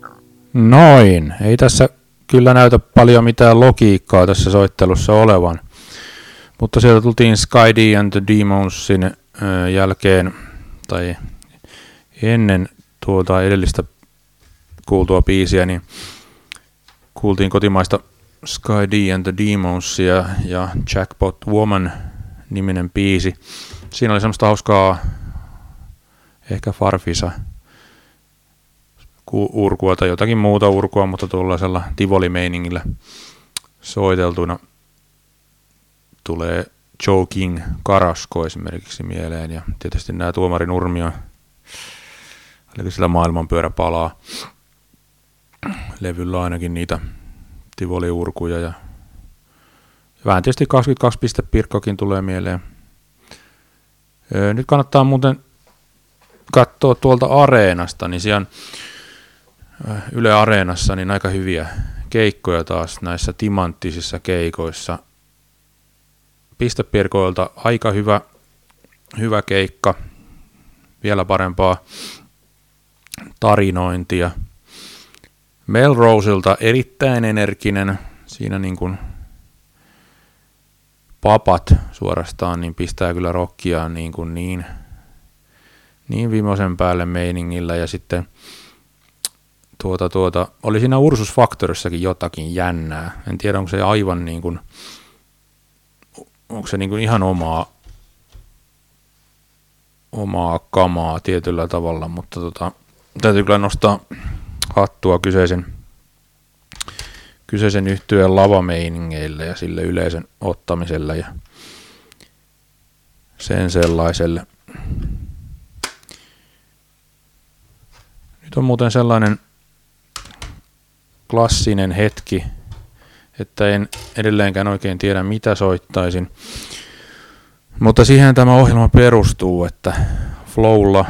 Noin. Ei tässä kyllä näytä paljon mitään logiikkaa tässä soittelussa olevan. Mutta sieltä tultiin Sky D and the Demonsin jälkeen, tai ennen tuota edellistä kuultua biisiä, niin kuultiin kotimaista Sky D and the Demonsia ja Jackpot Woman -niminen biisi. Siinä oli semmoista hauskaa, ehkä Farfisa urkua tai jotakin muuta urkua, mutta tuollaisella Tivoli-meiningillä soiteltuna tulee Joe King Carrasco esimerkiksi mieleen, ja tietysti nämä Tuomari Nurmio, eli sillä maailmanpyörä palaa levyllä ainakin niitä Tivoli-urkuja, ja vähän tietysti 22 piste Pirkkokin tulee mieleen. Nyt kannattaa muuten katsoa tuolta Areenasta, niin siellä Yle Areenassa niin aika hyviä keikkoja taas näissä timanttisissa keikoissa. Pistepirkoilta aika hyvä keikka, vielä parempaa tarinointia. Melroselta erittäin energinen, siinä niin kuin papat suorastaan niin pistää kyllä rockia niin viimeisen päälle meiningillä, ja sitten oli siinä Ursus Factorissakin jotakin jännää. En tiedä, onko se aivan niin kuin, onko se niin kuin ihan omaa kamaa tietyllä tavalla, mutta täytyy kyllä nostaa hattua kyseisen yhtyeen lavameiningeille ja sille yleisön ottamiselle ja sen sellaiselle. Nyt on muuten sellainen klassinen hetki, että en edelleenkään oikein tiedä mitä soittaisin, mutta siihen tämä ohjelma perustuu, että flowlla